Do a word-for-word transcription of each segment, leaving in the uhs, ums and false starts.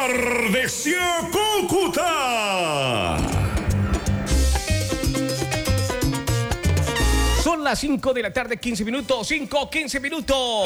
Atardeció Cúcuta. Son las cinco de la tarde, quince minutos. cinco, quince minutos.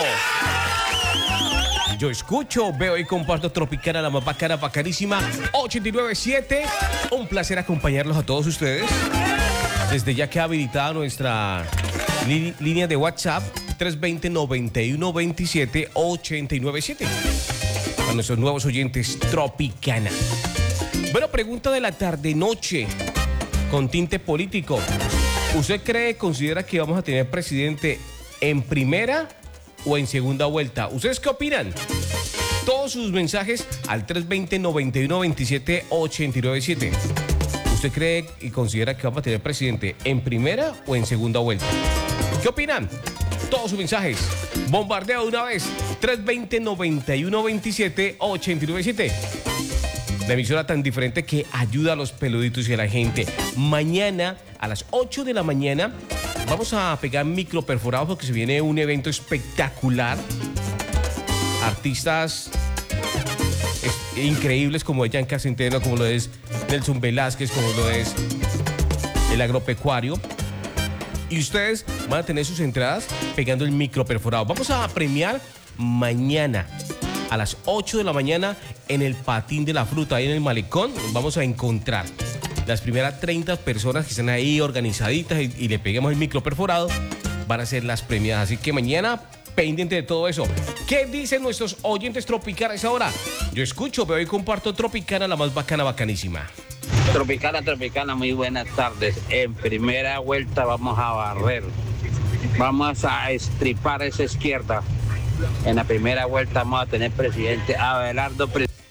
Yo escucho, veo y comparto Tropicana, la más bacana, bacanísima, ochenta y nueve punto siete. Un placer acompañarlos a todos ustedes. Desde ya que ha habilitada nuestra li línea de WhatsApp tres dos cero, noventa y uno veintisiete, ochenta y nueve siete. A nuestros nuevos oyentes, Tropicana. Bueno, pregunta de la tarde-noche con tinte político. ¿Usted cree, considera que vamos a tener presidente en primera o en segunda vuelta? ¿Ustedes qué opinan? Todos sus mensajes al tres dos cero, noventa y uno veintisiete, ochenta y nueve siete. ¿Usted cree y considera que vamos a tener presidente en primera o en segunda vuelta? ¿Qué opinan? Todos sus mensajes. Bombardeo de una vez. tres dos cero, noventa y uno veintisiete, ochenta y nueve siete. La emisora tan diferente que ayuda a los peluditos y a la gente. Mañana a las ocho de la mañana vamos a pegar micro perforados porque se viene un evento espectacular. Artistas increíbles como Yanka Centeno, como lo es Nelson Velázquez, como lo es el agropecuario. Y ustedes van a tener sus entradas pegando el micro perforado. Vamos a premiar mañana a las ocho de la mañana en el Patín de la Fruta, ahí en el Malecón. Nos vamos a encontrar las primeras treinta personas que están ahí organizaditas y, y le peguemos el micro perforado. Van a ser las premiadas. Así que mañana, pendiente de todo eso. ¿Qué dicen nuestros oyentes tropicales ahora? Yo escucho, veo y comparto Tropicana, la más bacana, bacanísima. Tropicana, Tropicana, muy buenas tardes. En primera vuelta vamos a barrer. Vamos a estripar esa izquierda. En la primera vuelta vamos a tener presidente Abelardo.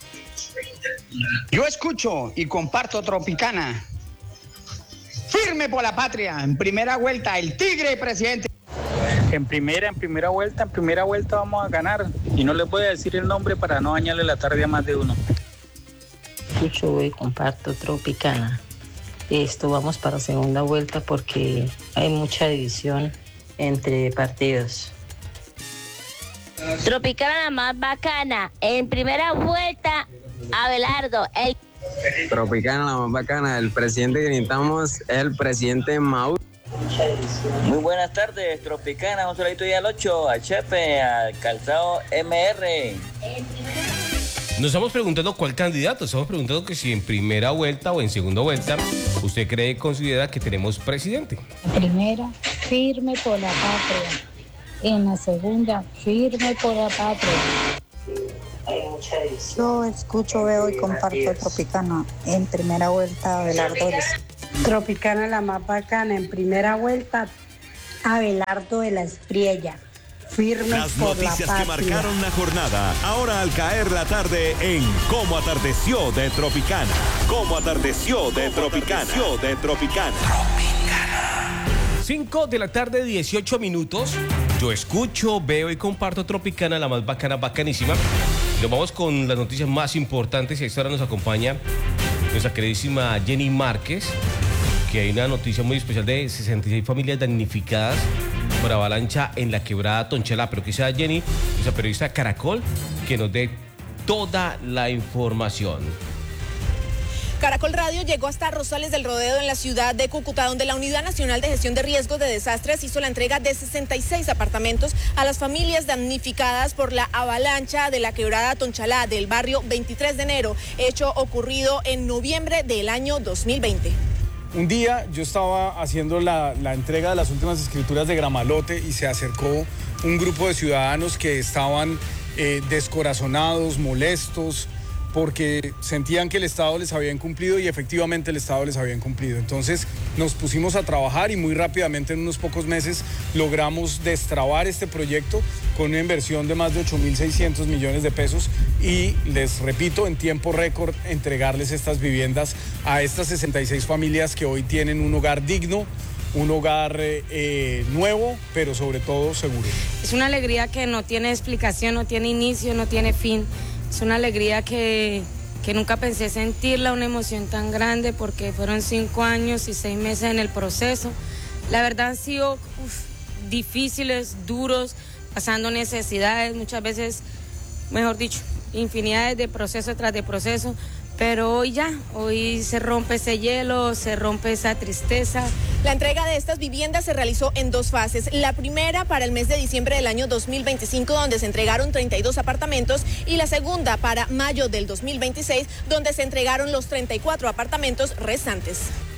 Yo escucho y comparto Tropicana. Firme por la patria. En primera vuelta, el tigre presidente. En primera, en primera vuelta, en primera vuelta vamos a ganar. Y no les voy a decir el nombre para no dañarle la tarde a más de uno. Escucho y comparto Tropicana. Esto vamos para segunda vuelta porque hay mucha división entre partidos. Tropicana, la más bacana. En primera vuelta, Abelardo. El... Tropicana, la más bacana. El presidente que necesitamos es el presidente Mauro. Muy buenas tardes, Tropicana. Un saludito ya al ocho, al Chepe, al Calzado M R. Nos estamos preguntando cuál candidato. Estamos preguntando que si en primera vuelta o en segunda vuelta usted cree y considera que tenemos presidente. En primera, firme por la patria. En la segunda, firme por la patria. Yo escucho, veo y comparto Tropicana. En primera vuelta, Abelardo. Tropicana, la más bacana. En primera vuelta, Abelardo de la Espriella. Firme Las por la noticias patria. que marcaron la jornada, ahora al caer la tarde en Cómo Atardeció de Tropicana. Cómo Atardeció de Tropicana. de Tropicana. cinco de la tarde, dieciocho minutos. Yo escucho, veo y comparto Tropicana, la más bacana, bacanísima. Nos vamos con las noticias más importantes y a esta hora nos acompaña nuestra queridísima Jenny Márquez, que hay una noticia muy especial de sesenta y seis familias damnificadas por avalancha en la quebrada Tonchalá. Pero quizá Jenny, nuestra periodista Caracol, que nos dé toda la información. Caracol Radio llegó hasta Rosales del Rodeo en la ciudad de Cúcuta, donde la Unidad Nacional de Gestión de Riesgos de Desastres hizo la entrega de sesenta y seis apartamentos a las familias damnificadas por la avalancha de la quebrada Tonchalá del barrio veintitrés de enero, hecho ocurrido en noviembre del año dos mil veinte. Un día yo estaba haciendo la, la entrega de las últimas escrituras de Gramalote y se acercó un grupo de ciudadanos que estaban eh, descorazonados, molestos, porque sentían que el Estado les había incumplido y efectivamente el Estado les había incumplido. Entonces nos pusimos a trabajar y muy rápidamente en unos pocos meses logramos destrabar este proyecto con una inversión de más de ocho mil seiscientos millones de pesos y les repito, en tiempo récord entregarles estas viviendas a estas sesenta y seis familias que hoy tienen un hogar digno, un hogar eh, nuevo, pero sobre todo seguro. Es una alegría que no tiene explicación, no tiene inicio, no tiene fin. Es una alegría que, que nunca pensé sentirla, una emoción tan grande, porque fueron cinco años y seis meses en el proceso. La verdad han sido uf, difíciles, duros, pasando necesidades, muchas veces, mejor dicho, infinidades de proceso tras de proceso, pero hoy ya, hoy se rompe ese hielo, se rompe esa tristeza. La entrega de estas viviendas se realizó en dos fases. La primera para el mes de diciembre del año dos mil veinticinco, donde se entregaron treinta y dos apartamentos, y la segunda para mayo del dos mil veintiséis, donde se entregaron los treinta y cuatro apartamentos restantes.